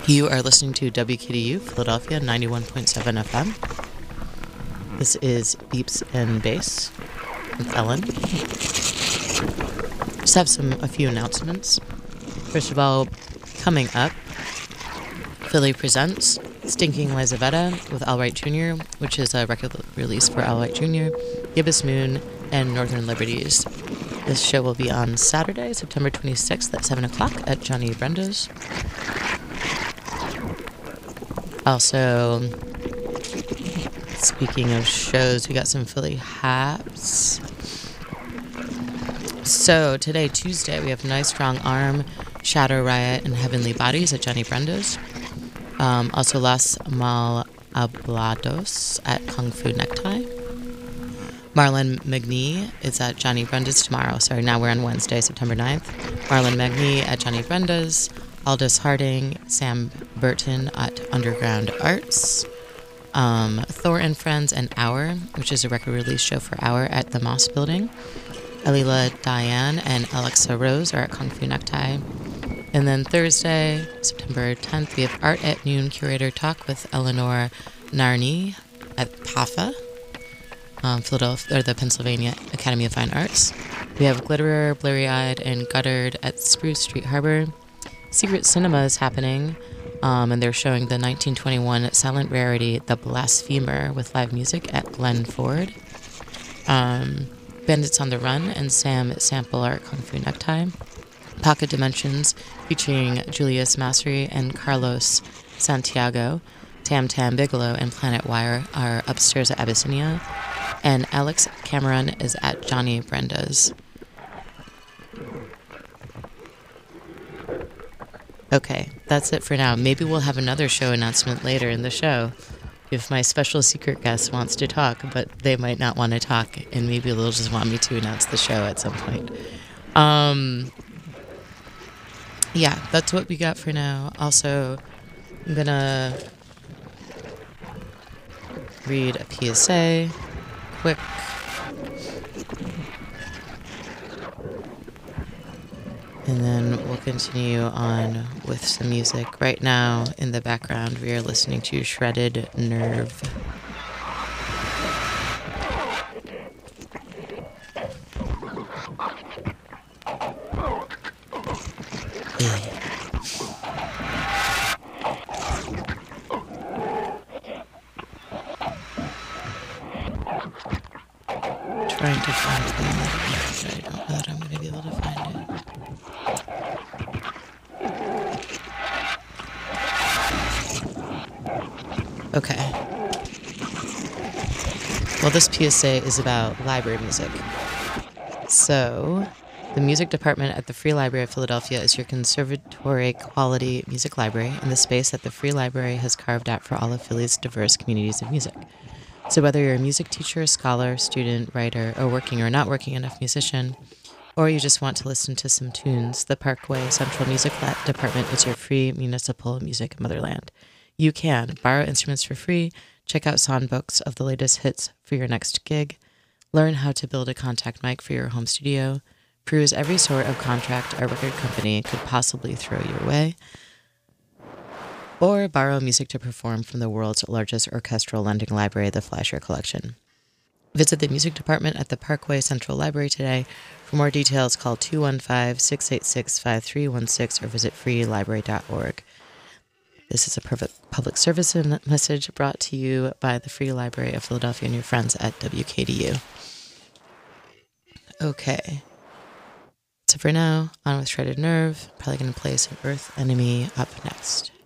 You are listening to WKDU Philadelphia 91.7 FM. This is Beeps and Bass with Ellen. Just have a few announcements. First of all, coming up, Philly presents Stinking Lizaveta with Al Wright Jr., which is a record release for Al Wright Jr., Gibbous Moon, and Northern Liberties. This show will be on Saturday, September 26th at 7 o'clock at Johnny Brenda's. Also, speaking of shows, we got some Philly haps. So today, Tuesday, we have Nice Strong Arm, Shadow Riot, and Heavenly Bodies at Johnny Brenda's. Also Las Mal Hablados at Kung Fu Necktie. Marlon Magny is at Johnny Brenda's tomorrow. Sorry, now we're on Wednesday, September 9th. Marlon Magny at Johnny Brenda's. Aldous Harding, Sam Burton at Underground Arts. Thor and Friends and Hour, which is a record release show for Hour at the Moss Building. Alila Diane and Alexa Rose are at Kung Fu Necktie. And then Thursday, September 10th, we have Art at Noon Curator Talk with Eleanor Narni at PAFA, Philadelphia, or the Pennsylvania Academy of Fine Arts. We have Glitterer, Blurry-Eyed, and Guttered at Spruce Street Harbor. Secret Cinema is happening, and they're showing the 1921 silent rarity The Blasphemer with live music at Glen Ford. Bandits on the Run and Sam Sample are at Kung Fu Necktie. Pocket Dimensions featuring Julius Massery and Carlos Santiago. Tam Tam Bigelow and Planet Wire are upstairs at Abyssinia. And Alex Cameron is at Johnny Brenda's. Okay, that's it for now. Maybe we'll have another show announcement later in the show if my special secret guest wants to talk, but they might not want to talk, and maybe they'll just want me to announce the show at some point. Yeah, that's what we got for now. Also, I'm gonna read a PSA quick. And then we'll continue on with some music. Right now, in the background, we are listening to Shredded Nerve. Trying to find the lyrics. I don't know that I'm going to be able to find it. Okay. Well, this PSA is about library music. So, the music department at the Free Library of Philadelphia is your conservatory quality music library in the space that the Free Library has carved out for all of Philly's diverse communities of music. So whether you're a music teacher, scholar, student, writer, or working or not working enough musician, or you just want to listen to some tunes, the Parkway Central Music Department is your free municipal music motherland. You can borrow instruments for free, check out songbooks of the latest hits for your next gig, learn how to build a contact mic for your home studio, peruse every sort of contract a record company could possibly throw your way, or borrow music to perform from the world's largest orchestral lending library, the Fleischer Collection. Visit the music department at the Parkway Central Library today. For more details, call 215-686-5316 or visit freelibrary.org. This is a public service message brought to you by the Free Library of Philadelphia and your friends at WKDU. Okay. So for now, on with Shredded Nerve. Probably going to play some Earth Enemy up next.